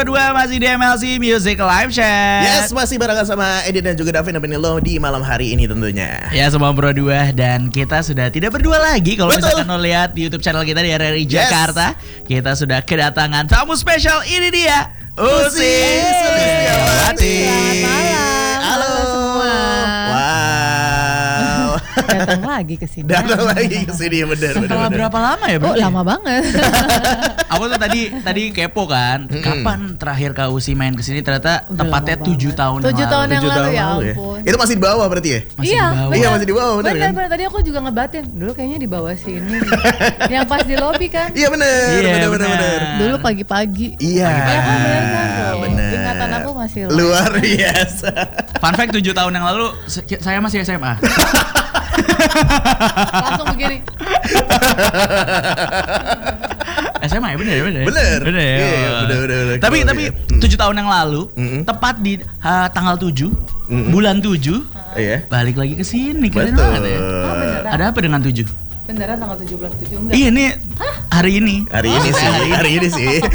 Pro 2 masih di MLC Music Live Chat. Yes, masih barengan sama Edin dan juga Davin nemenin lo di malam hari ini tentunya. Ya, semua Pro 2 dan kita sudah tidak berdua lagi. Kalau misalkan lo lihat di YouTube channel kita di RRI Jakarta, kita sudah kedatangan tamu spesial. Ini dia Usi Sulistiawati. Selamat malam. Halo semua. Wow. Datang lagi ke sini. Datang lagi ke sini, bener. Setelah berapa lama ya? Oh, lama banget. Aku tuh tadi kepo kan, kapan terakhir Kak Usi main ke sini? Ternyata Udah tepatnya lama 7 tahun yang 7 tahun lalu. yang 7 lalu, tahun ya lalu ampun. Itu masih di bawah berarti ya? Masih Iya, di bawah. benar. Iya, masih di bawah, benar kan? Benar. Tadi aku juga ngebatin. Dulu kayaknya di bawah sini. Yang pas di lobi kan. Iya bener, Iya, bener. bener. Dulu pagi-pagi. Iya, Iya kan, bener kan? Tuh, bener. Ingatan aku masih Luar biasa. Fun fact 7 tahun yang lalu saya masih SMA. langsung begini. SMA ya bener. Bener. ya. Iya, bener. Tapi Iya. 7 tahun yang lalu, Mm-mm. tepat di tanggal 7, Mm-mm. bulan 7, Iya. balik lagi ke sini. Keren Betul. banget ya. Oh, beneran. Ada apa dengan 7? Beneran tanggal 7 bulan 7 enggak? Iya ini hari ini. Hari ini sih. Hari ini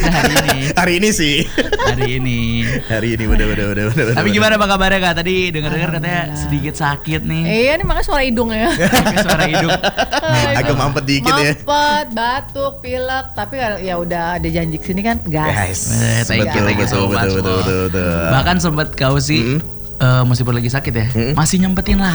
bener. Tapi gimana Pak kabarnya Kak? Tadi dengar-dengar katanya sedikit sakit nih. Iya, ini makanya suara hidungnya. Pakai suara hidung. Agak mampet dikit ya. Mampet, batuk, pilek, tapi ya udah ada janji kesini kan, gas. Thank you so much, betul. Bahkan sempat kau sih meskipun lagi sakit ya, masih nyempetin